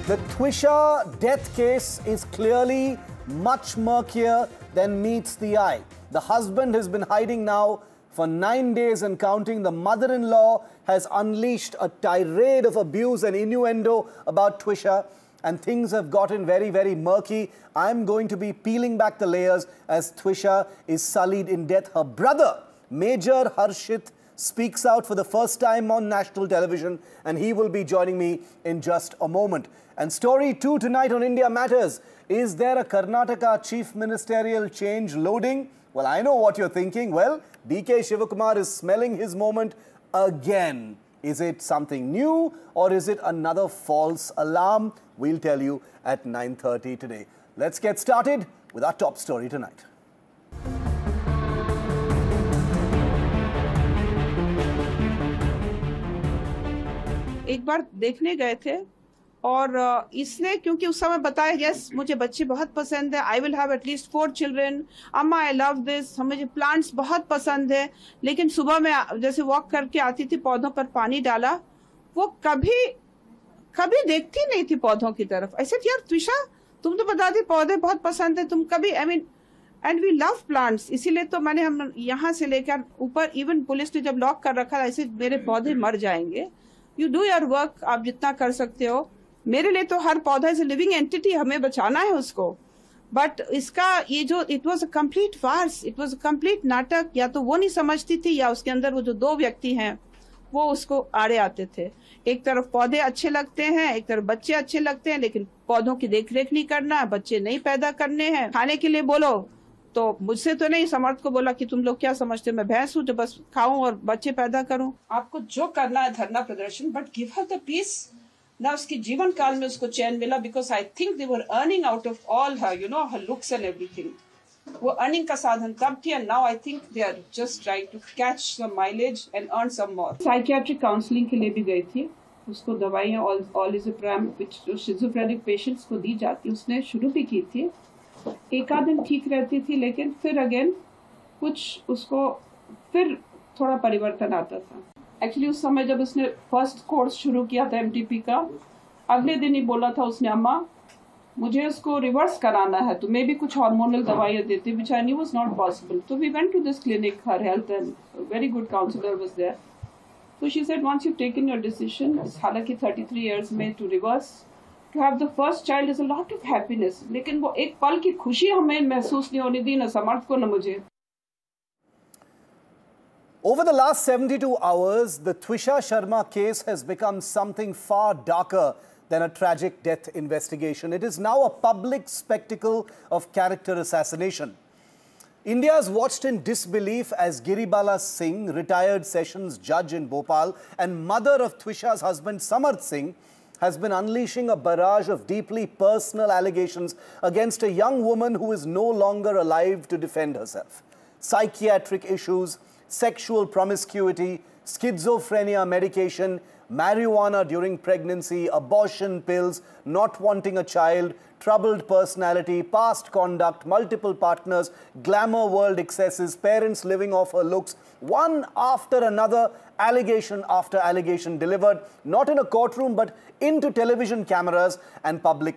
The Twisha death case is clearly much murkier than meets the eye. The husband has been hiding now for 9 days and counting. The mother-in-law has unleashed a tirade of abuse and innuendo about Twisha, and things have gotten very, very murky. I'm going to be peeling back the layers as Twisha is sullied in death. Her brother, Major Harshit, speaks out for the first time on national television, and he will be joining me in just a moment. And story 2 tonight on India Matters. Is there a Karnataka chief ministerial change loading? Well, I know what you're thinking. Well, DK Shivakumar is smelling his moment again. Is it something new or is it another false alarm? We'll tell you at 9:30 today. Let's get started with our top story tonight. एक बार देखने गए थे और इसने क्योंकि उस समय बताया यस मुझे बच्चे बहुत पसंद है, I will have at least 4 children, अम्मा आई लव दिस, मुझे प्लांट्स बहुत पसंद है। लेकिन सुबह में जैसे वॉक करके आती थी, पौधों पर पानी डाला, वो कभी कभी देखती नहीं थी पौधों की तरफ। ऐसे यार त्विशा, तुम तो बताती पौधे बहुत पसंद है, तुम कभी एंड वी लव प्लांट्स, इसीलिए तो मैंने हम यहाँ से लेकर ऊपर, इवन पुलिस ने जब लॉक कर रखा ऐसे मेरे पौधे मर जाएंगे। यू डू योर वर्क, आप जितना कर सकते हो। मेरे लिए तो हर पौधा इज लिविंग एंटिटी, हमें बचाना है उसको। बट इसका ये जो it was a complete Fars, it was a complete नाटक। या तो वो नहीं समझती थी या उसके अंदर वो जो 2 व्यक्ति हैं वो उसको आड़े आते थे। एक तरफ पौधे अच्छे लगते हैं, एक तरफ बच्चे अच्छे लगते हैं, लेकिन पौधों की देखरेख नहीं करना, बच्चे नहीं पैदा करने हैं। खाने के लिए बोलो तो मुझसे तो नहीं, समर्थ को बोला कि तुम लोग क्या समझते, मैं भैंस हूँ जो बस खाऊं और बच्चे पैदा करूं। आपको जो करना है धरना प्रदर्शन, but give her the piece ना। उसके जीवन काल में उसको चैन मिला, because I think they were earning out of all her, you know, her looks and everything. वो अर्निंग का साधन तब थी, and now I think they are just trying to catch some mileage and earn some more. Psychiatric counselling के लिए भी गई थी, उसको दवाइयाँ ऑलिज़ोप्राम व्हिच शिज़ोफ्रेनिक पेशेंट्स को दी जाती, उसने शुरू भी की थी। एक आध दिन ठीक रहती थी, लेकिन फिर अगेन कुछ उसको फिर थोड़ा परिवर्तन आता था। एक्चुअली उस समय जब उसने फर्स्ट कोर्स शुरू किया था एमटीपी का, अगले दिन ही बोला था उसने, अम्मा मुझे उसको रिवर्स कराना है, तो मे भी कुछ हार्मोनल दवाइयाँ देते, विच I knew was not possible. तो we went to this clinic, her health and very good counsellor was there. तो she said once you taken your decision, हालांकि 33 इयर्स में to reverse to have the first child is a lot of happiness, लेकिन वो एक पल की खुशी हमें महसूस नहीं होने दी, न समर्थ को न मुझे। Over the last 72 hours, the Twisha Sharma case has become something far darker than a tragic death investigation. It is now a public spectacle of character assassination. India has watched in disbelief as Giribala Singh, retired Sessions judge in Bhopal and mother of Twisha's husband Samarth Singh, has been unleashing a barrage of deeply personal allegations against a young woman who is no longer alive to defend herself. Psychiatric issues, sexual promiscuity, schizophrenia medication, marijuana during pregnancy, abortion pills, not wanting a child, troubled personality, past conduct, multiple partners, glamour world excesses, parents living off her looks, one after another, allegation after allegation delivered, not in a courtroom but into television cameras and public